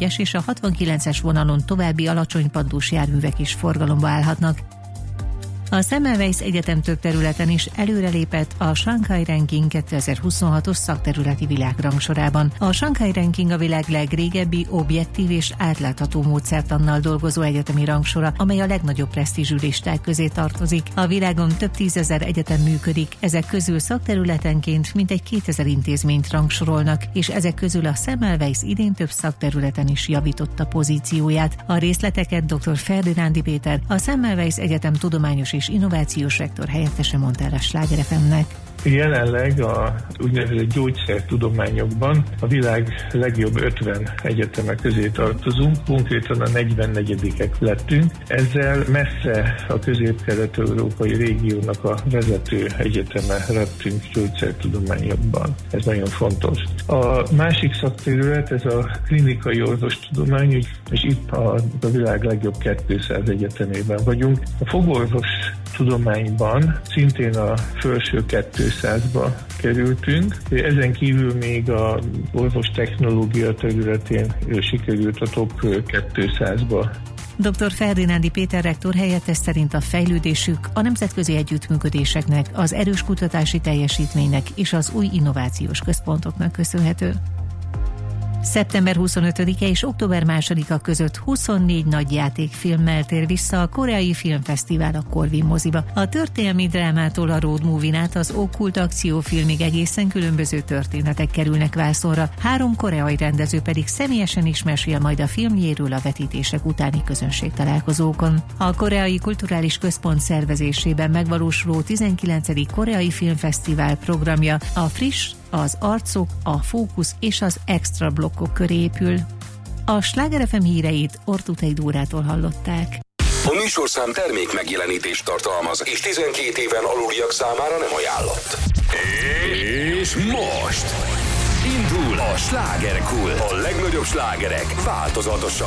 64-es és a 69-es vonalon további alacsonypaddós járművek is forgalomba állhatnak. A Semmelweis Egyetem több területen is előrelépett a Shanghai Ranking 2026-os szakterületi világrangsorában. A Shanghai Ranking a világ legrégebbi, objektív és átlátható módszertannal dolgozó egyetemi rangsora, amely a legnagyobb presztízsű listák közé tartozik. A világon több tízezer egyetem működik, ezek közül szakterületenként mintegy 2000 intézményt rangsorolnak, és ezek közül a Semmelweis idén több szakterületen is javította pozícióját. A részleteket dr. Ferdinándi Péter, a Semmelweis Egyetem tudományos és innovációs rektor helyettese mondta el a Sláger FM-nek. Jelenleg a úgynevezett gyógyszertudományokban a világ legjobb 50 egyeteme közé tartozunk, konkrétan a 44-ek lettünk. Ezzel messze a közép-kelet-európai régiónak a vezető egyeteme lettünk gyógyszertudományokban. Ez nagyon fontos. A másik szakterület, ez a klinikai orvostudomány, és itt a világ legjobb 200 egyetemében vagyunk. A fogorvos tudományban szintén a felső 200-ba kerültünk. Ezen kívül még a orvos technológia területén sikerült a top 200-ba. Dr. Ferdinándi Péter rektor helyettes szerint a fejlődésük a nemzetközi együttműködéseknek, az erős kutatási teljesítménynek és az új innovációs központoknak köszönhető. Szeptember 25-e és október 2-a között 24 nagy játékfilmmel tér vissza a Koreai Filmfesztivál a Corvin moziba. A történelmi drámától a road movie-n át az okkult akciófilmig egészen különböző történetek kerülnek vászonra. 3 koreai rendező pedig személyesen is mesél majd a filmjéről a vetítések utáni közönségtalálkozókon. A Koreai Kulturális Központ szervezésében megvalósuló 19. Koreai Filmfesztivál programja a friss, az arcok, a fókusz és az extra blokkok köré épül. A Sláger FM híreit Ortutei Dórától hallották. A műsorszám termék megjelenítést tartalmaz, és 12 éven aluliak számára nem ajánlott. És most indul a Slágerkult. A legnagyobb slágerek változatosan.